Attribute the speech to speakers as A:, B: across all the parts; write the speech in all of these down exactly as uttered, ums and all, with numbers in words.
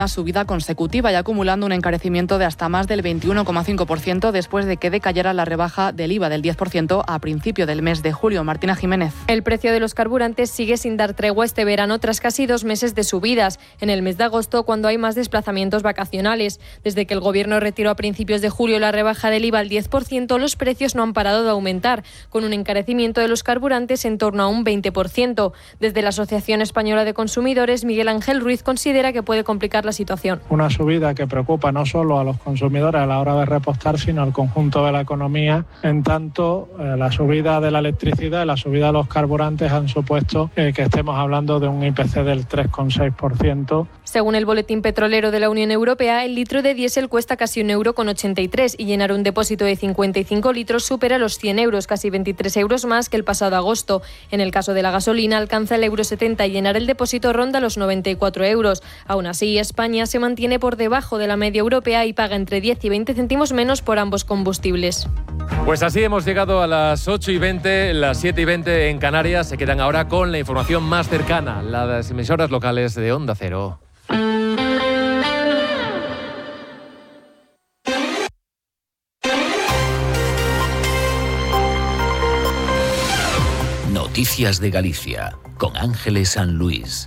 A: Una subida consecutiva y acumulando un encarecimiento de hasta más del veintiuno coma cinco por ciento después de que decayera la rebaja del I V A del diez por ciento a principio del mes de julio. Martina Jiménez.
B: El precio de los carburantes sigue sin dar tregua este verano tras casi dos meses de subidas. En el mes de agosto, cuando hay más desplazamientos vacacionales. Desde que el Gobierno retiró a principios de julio la rebaja del I V A al diez por ciento, los precios no han parado de aumentar, con un encarecimiento de los carburantes en torno a un veinte por ciento. Desde la Asociación Española de Consumidores, Miguel Ángel Ruiz considera que puede complicar la situación.
C: Una subida que preocupa no solo a los consumidores a la hora de repostar, sino al conjunto de la economía. En tanto, eh, la subida de la electricidad y la subida de los carburantes han supuesto eh, que estemos hablando de un I P C del tres coma seis por ciento.
B: Según el Boletín Petrolero de la Unión Europea, el litro de diésel cuesta casi un euro con ochenta y tres y llenar un depósito de cincuenta y cinco litros supera los cien euros, casi veintitrés euros más que el pasado agosto. En el caso de la gasolina, alcanza el euro setenta y llenar el depósito ronda los noventa y cuatro euros. Aún así, España se mantiene por debajo de la media europea y paga entre diez y veinte céntimos menos por ambos combustibles.
D: Pues así hemos llegado a las ocho y veinte, las siete y veinte en Canarias. Se quedan ahora con la información más cercana, las emisoras locales de Onda Cero.
E: Noticias de Galicia, con Ángeles San Luis.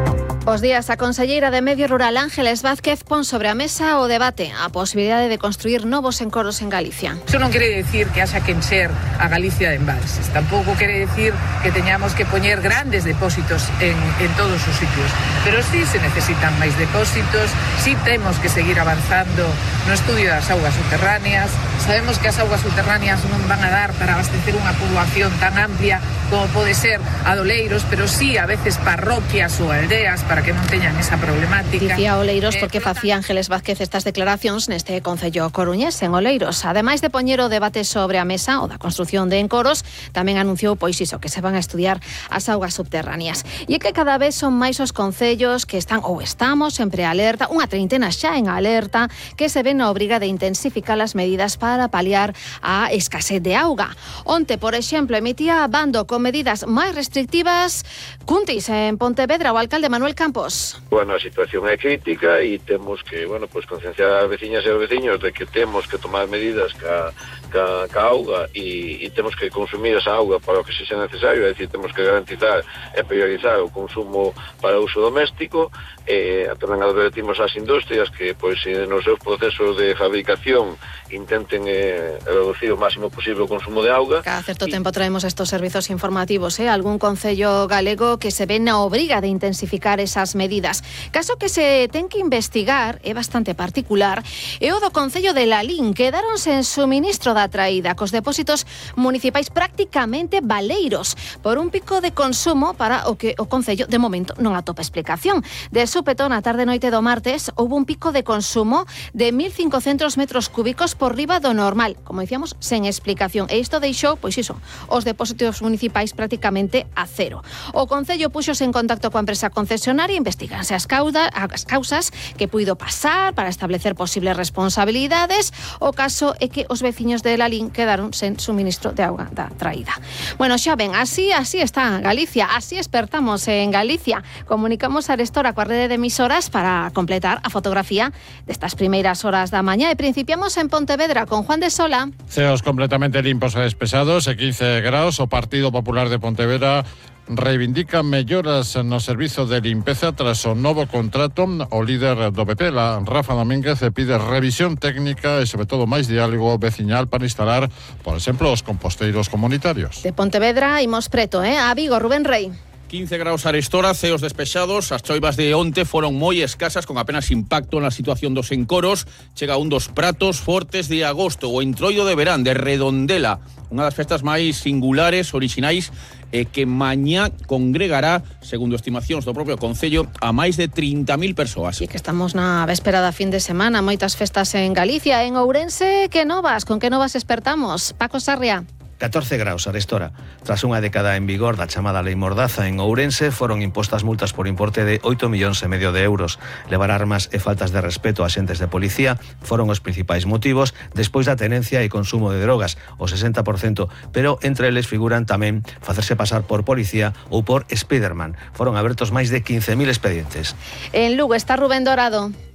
F: Os días, a conselleira de Medio Rural Ángeles Vázquez pon sobre a mesa o debate a posibilidade de construir novos encoros en Galicia.
G: Eso non quere decir que haxa que encher a Galicia de embalses. Tampouco quere decir que teñamos que poñer grandes depósitos en, en todos os sitios. Pero sí se necesitan máis depósitos, sí temos que seguir avanzando no estudio das augas subterráneas. Sabemos que as augas subterráneas non van a dar para abastecer unha poboación tan amplia como pode ser a Doleiros, pero sí a veces parroquias ou aldeas para que non teñan esa problemática.
F: Dicía Oleiros porque facía Ángeles Vázquez estas declaracións neste Concello coruñés en Oleiros. Ademais de poñer o debate sobre a mesa o da construción de encoros, tamén anunciou pois iso, que se van a estudiar as augas subterráneas. E é que cada vez son máis os concellos que están ou estamos sempre alerta, unha treintena xa en alerta, que se ven na obriga de intensificar as medidas para paliar a escasez de auga. Onte, por exemplo, emitía bando con medidas máis restrictivas Cuntis en Pontevedra, o alcalde Manuel Campos.
H: Bueno, a situación é crítica e temos que, bueno, pues concienciar as veciñas e os veciños de que temos que tomar medidas ca, ca, ca auga e, e temos que consumir esa auga para o que sexa necesario, é dicir, temos que garantizar e priorizar o consumo para uso doméstico. E tamén advertimos ás industrias que, pois, nos seus procesos de fabricación intenten eh, reducir o máximo posible o consumo de auga.
F: Cada certo tempo traemos estos servizos informativos, eh? Algún concello galego que se ve na obriga de intensificar esas medidas. Caso que se ten que investigar, é bastante particular, é o do concello de Lalín. Quedáronse en suministro da traída cos depósitos municipais prácticamente baleiros por un pico de consumo para o que o concello de momento non atopa explicación. De súpeto, na tarde noite do martes, houve un pico de consumo de mil cincocentos metros cúbicos por riba do normal, como dicíamos, sen explicación. E isto deixou, pois iso, os depósitos municipais prácticamente a cero. O concello puxose en contacto coa empresa concesionaria, investiganse as, cauda, as causas que puido pasar para establecer posibles responsabilidades. O caso é que os veciños de Lalín quedaron sen suministro de auga da traída. Bueno, xa ven, así, así está Galicia, así espertamos en Galicia. Comunicamos a Arestora coa rede de emisoras para completar a fotografía destas primeiras horas da mañá e principiamos en Pontevedra con Juan de Sola.
I: Ceos completamente limpos e despesados e quince graus. O Partido Popular de Pontevedra reivindica melloras no servizo de limpeza tras o novo contrato. O líder do P P, la Rafa Domínguez, pide revisión técnica e sobre todo máis diálogo veciñal para instalar, por exemplo, os composteiros comunitarios.
F: De Pontevedra imos preto, eh? A Vigo, Rubén Rey.
J: quince graus Arestora, ceos despexados. As choivas de onte foron moi escasas, con apenas impacto na situación dos encoros. Chega un dos pratos fortes de agosto, o entroido de verán de Redondela, unha das festas máis singulares, orixinais, e que mañá congregará, segundo estimacións do propio Concello, a máis de trinta mil persoas.
F: E que estamos na véspera da fin de semana, moitas festas en Galicia. En Ourense, que novas? Con que novas espertamos? Paco Sarria.
K: catorce graus arestora. Tras unha década en vigor da chamada Lei Mordaza en Ourense, foron impostas multas por importe de oito millóns e medio de euros. Levar armas e faltas de respeto a xentes de policía foron os principais motivos despois da tenencia e consumo de drogas, o sesenta por cento, pero entre eles figuran tamén facerse pasar por policía ou por Spiderman. Foron abertos máis de quince mil expedientes.
F: En Lugo está Rubén Dorado.